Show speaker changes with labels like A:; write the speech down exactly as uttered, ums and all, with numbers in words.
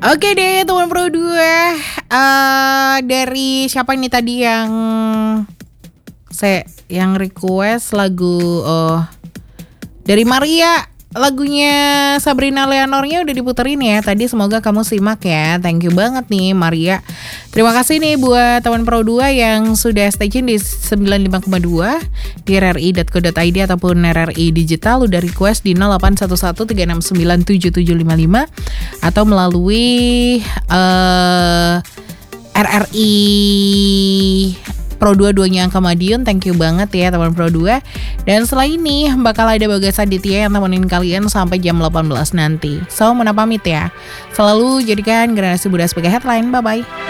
A: Oke deh teman Pro dua, uh, dari siapa ini tadi yang saya yang request lagu oh dari Maria, lagunya Sabrina Leonornya udah diputerin ya tadi, semoga kamu simak ya. Thank you banget nih Maria. Terima kasih nih buat teman Pro dua yang sudah stay tune di sembilan puluh lima koma dua di r r i dot co dot i d ataupun R R I Digital, udah request di nol delapan satu satu tiga enam sembilan tujuh tujuh lima lima atau melalui uh, R R I Pro dua duanya angka Madiun. Thank you banget ya teman Pro dua. Dan setelah ini bakal ada Bagas Aditya yang temenin kalian sampai jam delapan belas nanti. So, Mona pamit ya. Selalu jadikan Generasi Muda sebagai headline. Bye bye.